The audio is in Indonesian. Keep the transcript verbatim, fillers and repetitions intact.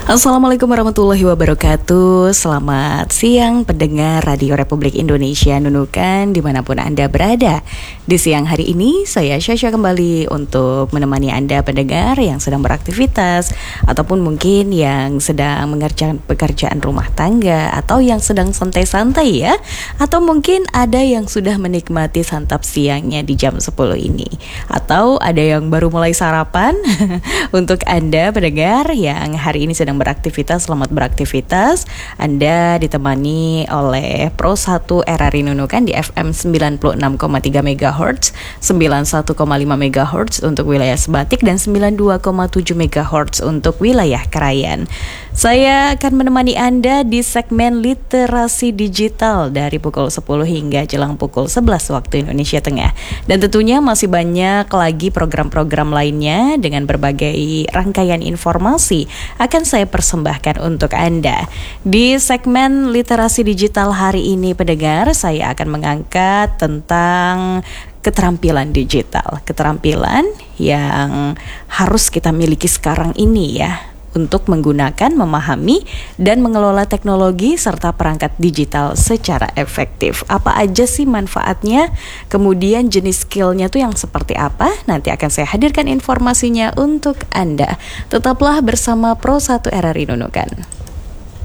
Assalamualaikum warahmatullahi wabarakatuh. Selamat siang pendengar Radio Republik Indonesia Nunukan dimanapun Anda berada. Di siang hari ini saya Syasha kembali untuk menemani Anda pendengar yang sedang beraktivitas, ataupun mungkin yang sedang mengerjakan pekerjaan rumah tangga, atau yang sedang santai-santai ya, atau mungkin ada yang sudah menikmati santap siangnya di jam sepuluh ini, atau ada yang baru mulai sarapan. Untuk Anda pendengar yang hari ini sedang beraktivitas, selamat beraktivitas. Anda ditemani oleh Pro satu R R I Nunukan di F M sembilan puluh enam koma tiga megahertz, sembilan puluh satu koma lima megahertz untuk wilayah Sebatik, dan sembilan puluh dua koma tujuh megahertz untuk wilayah Krayan. Saya akan menemani Anda di segmen literasi digital dari pukul sepuluh hingga jelang pukul sebelas waktu Indonesia Tengah. Dan tentunya masih banyak lagi program-program lainnya dengan berbagai rangkaian informasi akan saya persembahkan untuk Anda. Di segmen literasi digital hari ini pendengar, saya akan mengangkat tentang keterampilan digital. Keterampilan yang harus kita miliki sekarang ini ya, untuk menggunakan, memahami, dan mengelola teknologi serta perangkat digital secara efektif. Apa aja sih manfaatnya? Kemudian jenis skillnya tuh yang seperti apa? Nanti akan saya hadirkan informasinya untuk Anda. Tetaplah bersama Pro satu R R I Nunukan.